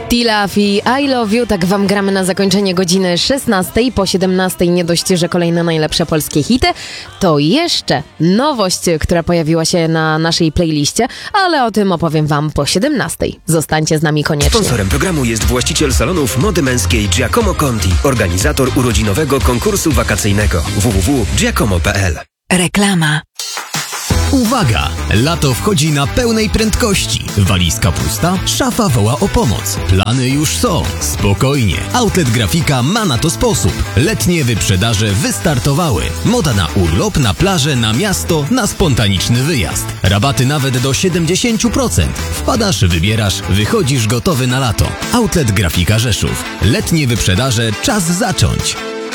Tilaf i I Love You, tak wam gramy na zakończenie godziny 16. Po 17 nie dość, że kolejne najlepsze polskie hity, to jeszcze nowość, która pojawiła się na naszej playliście, ale o tym opowiem wam po 17. Zostańcie z nami koniecznie. Sponsorem programu jest właściciel salonów mody męskiej Giacomo Conti, organizator urodzinowego konkursu wakacyjnego www.giacomo.pl. Reklama. Uwaga! Lato wchodzi na pełnej prędkości. Walizka pusta? Szafa woła o pomoc. Plany już są. Spokojnie. Outlet Grafika ma na to sposób. Letnie wyprzedaże wystartowały. Moda na urlop, na plażę, na miasto, na spontaniczny wyjazd. Rabaty nawet do 70%. Wpadasz, wybierasz, wychodzisz gotowy na lato. Outlet Grafika Rzeszów. Letnie wyprzedaże, czas zacząć.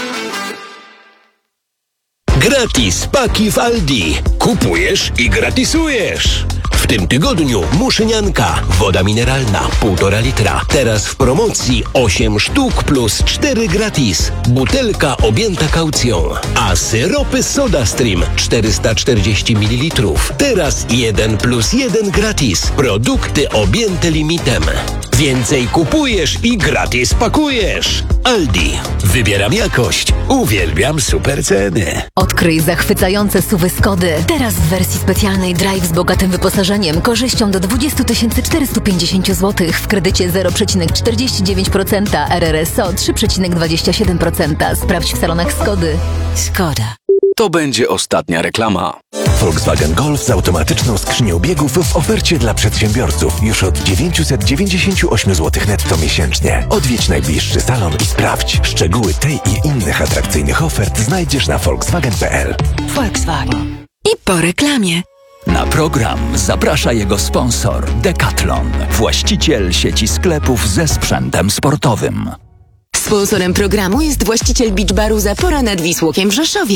Gratis paki w Aldi. Kupujesz i gratisujesz. W tym tygodniu muszynianka, woda mineralna, 1,5 litra. Teraz w promocji 8 sztuk plus 4 gratis. Butelka objęta kaucją. A syropy SodaStream 440 ml. Teraz 1 plus 1 gratis. Produkty objęte limitem. Więcej kupujesz i gratis pakujesz. Aldi. Wybieram jakość. Uwielbiam super ceny. Odkryj zachwycające SUV-y Skody. Teraz w wersji specjalnej Drive z bogatym wyposażeniem, korzyścią do 20 450 zł w kredycie 0,49%, RRSO 3,27%. Sprawdź w salonach Skody. Skoda. To będzie ostatnia reklama. Volkswagen Golf z automatyczną skrzynią biegów w ofercie dla przedsiębiorców już od 998 zł netto miesięcznie. Odwiedź najbliższy salon i sprawdź. Szczegóły tej i innych atrakcyjnych ofert znajdziesz na volkswagen.pl. Volkswagen. I po reklamie. Na program zaprasza jego sponsor Decathlon, właściciel sieci sklepów ze sprzętem sportowym. Sponsorem programu jest właściciel beach baru Zapora nad Wisłokiem w Rzeszowie.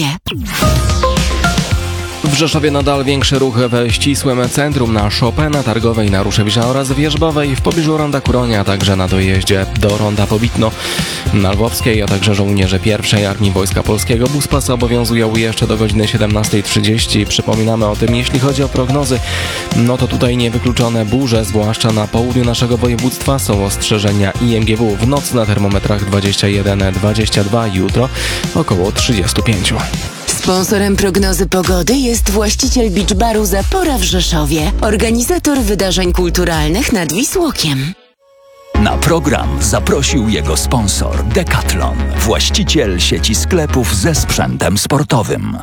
W Rzeszowie nadal większy ruch we ścisłym centrum na Chopina, Targowej, na Ruszewicza oraz Wierzbowej, w pobliżu Ronda Kuronia, a także na dojeździe do Ronda Pobitno na Lwowskiej, a także żołnierze I Armii Wojska Polskiego. Buspasy obowiązują jeszcze do godziny 17:30. Przypominamy o tym, jeśli chodzi o prognozy, no to tutaj niewykluczone burze, zwłaszcza na południu naszego województwa. Są ostrzeżenia IMGW. W nocy na termometrach 21-22, jutro około 35. Sponsorem prognozy pogody jest właściciel beach baru Zapora w Rzeszowie, organizator wydarzeń kulturalnych nad Wisłokiem. Na program zaprosił jego sponsor Decathlon, właściciel sieci sklepów ze sprzętem sportowym.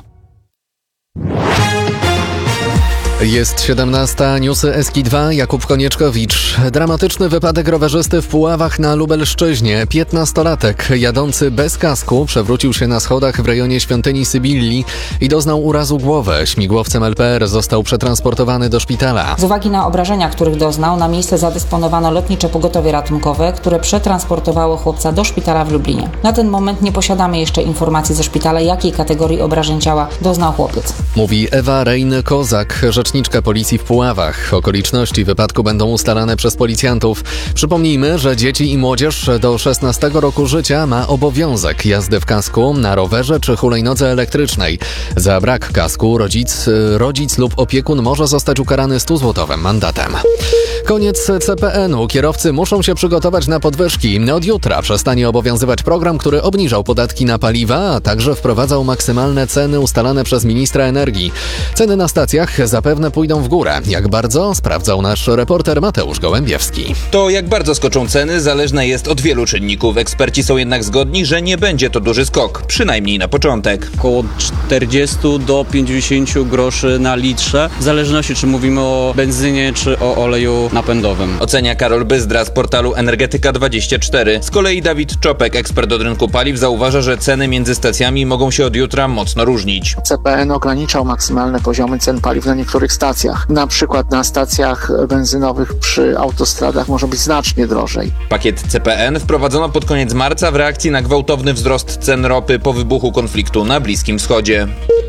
Jest 17, newsy SK2, Jakub Konieczkowicz. Dramatyczny wypadek rowerzysty w Puławach na Lubelszczyźnie. 15-latek jadący bez kasku przewrócił się na schodach w rejonie świątyni Sybilli i doznał urazu głowy. Śmigłowcem LPR został przetransportowany do szpitala. Z uwagi na obrażenia, których doznał, na miejsce zadysponowano lotnicze pogotowie ratunkowe, które przetransportowało chłopca do szpitala w Lublinie. Na ten moment nie posiadamy jeszcze informacji ze szpitala, jakiej kategorii obrażeń ciała doznał chłopiec. Mówi Ewa Rejny-Kozak, rzeczniczka policji w Puławach. Okoliczności wypadku będą ustalane przez policjantów. Przypomnijmy, że dzieci i młodzież do 16 roku życia ma obowiązek jazdy w kasku na rowerze czy hulajnodze elektrycznej. Za brak kasku rodzic lub opiekun może zostać ukarany 100-złotowym mandatem. Koniec CPN-u. Kierowcy muszą się przygotować na podwyżki. Od jutra przestanie obowiązywać program, który obniżał podatki na paliwa, a także wprowadzał maksymalne ceny ustalane przez ministra energii. Ceny na stacjach zapewne pójdą w górę. Jak bardzo? Sprawdzał nasz reporter Mateusz Gołębiewski. To jak bardzo skoczą ceny zależne jest od wielu czynników. Eksperci są jednak zgodni, że nie będzie to duży skok, przynajmniej na początek. Około 40 do 50 groszy na litrze, w zależności czy mówimy o benzynie czy o oleju napędowym. Ocenia Karol Byzdra z portalu Energetyka24. Z kolei Dawid Czopek, ekspert od rynku paliw, zauważa, że ceny między stacjami mogą się od jutra mocno różnić. CPN ograniczał maksymalne poziomy cen paliw na niektórych stacjach. Na przykład na stacjach benzynowych przy autostradach może być znacznie drożej. Pakiet CPN wprowadzono pod koniec marca w reakcji na gwałtowny wzrost cen ropy po wybuchu konfliktu na Bliskim Wschodzie.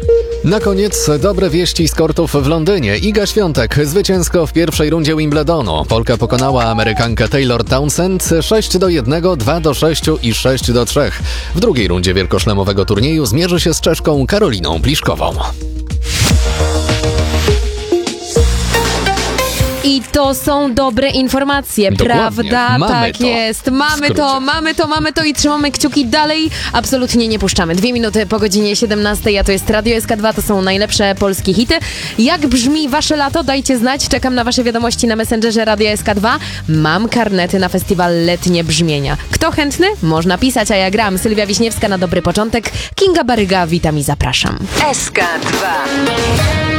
Na koniec dobre wieści z kortów w Londynie. Iga Świątek zwycięsko w pierwszej rundzie Wimbledonu. Polka pokonała Amerykankę Taylor Townsend 6-1, 2-6 i 6-3. W drugiej rundzie wielkoszlemowego turnieju zmierzy się z Czeszką Karoliną Pliszkową. I to są dobre informacje, Dokładnie. prawda? Mamy Tak to. jest. W Mamy to i trzymamy kciuki dalej. Absolutnie nie puszczamy. 2 minuty po godzinie 17, a to jest Radio SK2, to są najlepsze polskie hity. Jak brzmi wasze lato? Dajcie znać. Czekam na wasze wiadomości na Messengerze Radio SK2. Mam karnety na festiwal Letnie Brzmienia. Kto chętny? Można pisać, a ja gram. Sylwia Wiśniewska na dobry początek. Kinga Baryga, witam i zapraszam. SK2